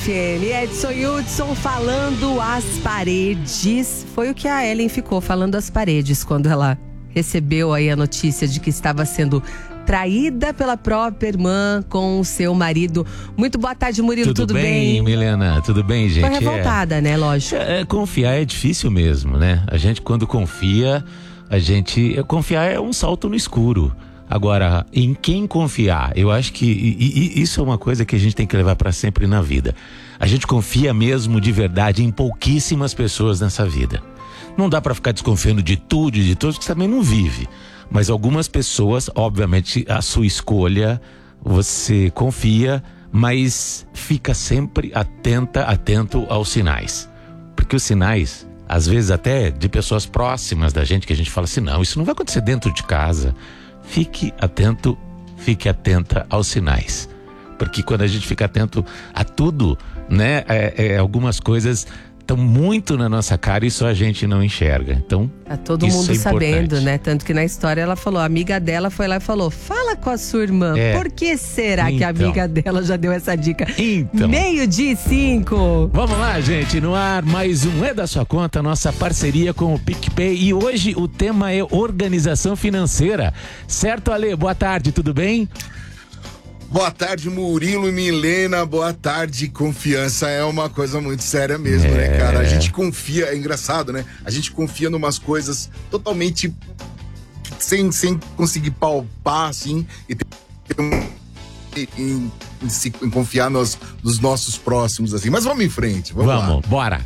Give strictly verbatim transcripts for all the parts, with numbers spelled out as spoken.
F M. Edson Hudson falando às paredes. Foi o que a Ellen ficou falando às paredes quando ela recebeu aí a notícia de que estava sendo traída pela própria irmã com o seu marido. Muito boa tarde, Murilo, tudo, tudo bem? bem? Milena, tudo bem, gente? Foi revoltada, é, né, lógico. É, é, confiar é difícil mesmo, né? A gente quando confia, a gente... Confiar é um salto no escuro. Agora, em quem confiar? Eu acho que e, e, isso é uma coisa que a gente tem que levar para sempre na vida. A gente confia mesmo de verdade em pouquíssimas pessoas nessa vida. Não dá para ficar desconfiando de tudo e de todos, porque você também não vive. Mas algumas pessoas, obviamente, a sua escolha, você confia, mas fica sempre atenta, atento aos sinais. Porque os sinais, às vezes até de pessoas próximas da gente, que a gente fala assim, não, isso não vai acontecer dentro de casa. Fique atento, fique atenta aos sinais. Porque quando a gente fica atento a tudo, né, é, é, algumas coisas estão muito na nossa cara e só a gente não enxerga. Então, tá todo isso mundo é sabendo, importante. né? Tanto que na história ela falou, a amiga dela foi lá e falou, fala com a sua irmã. É. Por que será Então. que a amiga dela já deu essa dica? Então. Meio-dia e cinco. Vamos lá, gente, no ar, mais um É da Sua Conta, nossa parceria com o PicPay. E hoje o tema é organização financeira. Certo, Ale? Boa tarde, tudo bem? Boa tarde, Murilo e Milena. Boa tarde. Confiança é uma coisa muito séria mesmo, É. né, cara? A gente confia, é engraçado, né? A gente confia em umas coisas totalmente sem, sem conseguir palpar, assim, e ter um, em, em, em, se- em confiar nos, nos nossos próximos, assim. Mas vamos em frente, vamos, lá. Vamos, bora.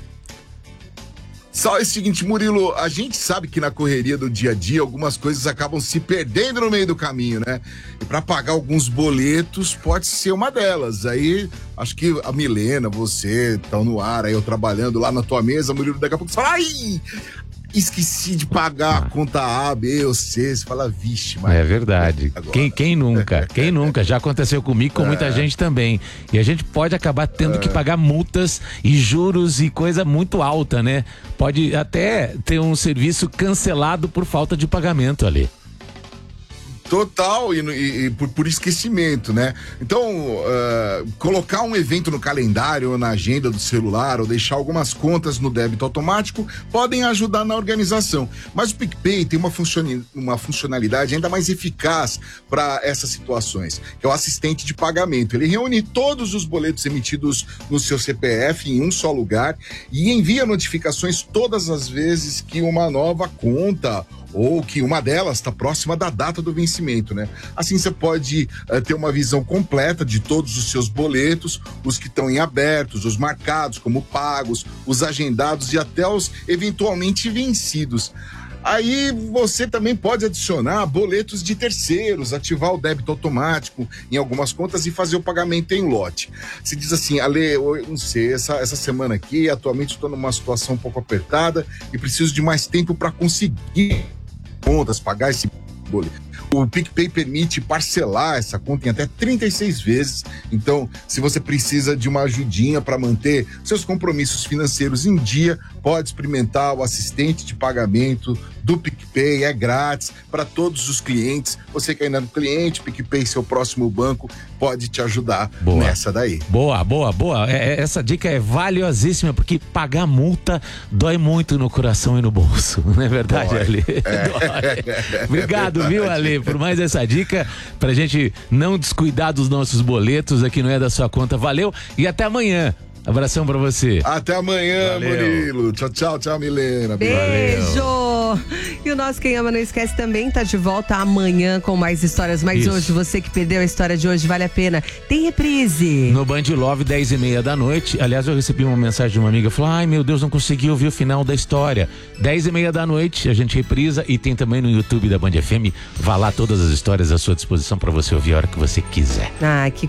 Só o seguinte, Murilo, a gente sabe que na correria do dia a dia algumas coisas acabam se perdendo no meio do caminho, né? E para pagar alguns boletos pode ser uma delas. Aí acho que a Milena, você, estão no ar, aí eu trabalhando lá na tua mesa, Murilo, daqui a pouco você fala, ai, esqueci de pagar a conta A, B ou C. Você fala, vixe, mas É verdade. agora? Quem, quem nunca? Quem nunca? Já aconteceu comigo, com É. muita gente também. E a gente pode acabar tendo que pagar multas e juros e coisa muito alta, né? Pode até ter um serviço cancelado por falta de pagamento ali. Total, e, e- e por, por esquecimento, né? Então, ah, colocar um evento no calendário ou na agenda do celular ou deixar algumas contas no débito automático podem ajudar na organização. Mas o PicPay tem uma, funcioni- uma funcionalidade ainda mais eficaz para essas situações, que é o assistente de pagamento. Ele reúne todos os boletos emitidos no seu C P F em um só lugar e envia notificações todas as vezes que uma nova conta ou que uma delas está próxima da data do vencimento, né? Assim você pode eh, ter uma visão completa de todos os seus boletos, os que estão em abertos, os marcados como pagos, os agendados e até os eventualmente vencidos. Aí você também pode adicionar boletos de terceiros, ativar o débito automático em algumas contas e fazer o pagamento em lote. Você diz assim, Ale, eu não sei, essa, essa semana aqui, atualmente estou numa situação um pouco apertada e preciso de mais tempo para conseguir contas, pagar esse boleto. O PicPay permite parcelar essa conta em até trinta e seis vezes. Então, se você precisa de uma ajudinha para manter seus compromissos financeiros em dia, pode experimentar o assistente de pagamento do PicPay. É grátis para todos os clientes. Você que ainda é um cliente, PicPay, seu próximo banco, pode te ajudar Boa. nessa daí. Boa, boa, boa. É, é, essa dica é valiosíssima, porque pagar multa dói muito no coração e no bolso. Não é verdade, Dói. Ale? Dói. Obrigado, viu, Ale, por mais essa dica, pra gente não descuidar dos nossos boletos aqui no É da Sua Conta. Valeu e até amanhã. Abração pra você. Até amanhã, Valeu. Murilo. Tchau, tchau, tchau, Milena. Beijo! E o nosso Quem Ama Não Esquece também tá de volta amanhã com mais histórias. Mas Isso. hoje, você que perdeu a história de hoje, vale a pena. Tem reprise. No Band Love, dez e meia da noite. Aliás, eu recebi uma mensagem de uma amiga, falou, ai meu Deus, não consegui ouvir o final da história. dez e meia da noite, a gente reprisa e tem também no YouTube da Band F M. Vá lá, todas as histórias à sua disposição para você ouvir a hora que você quiser. Ah, que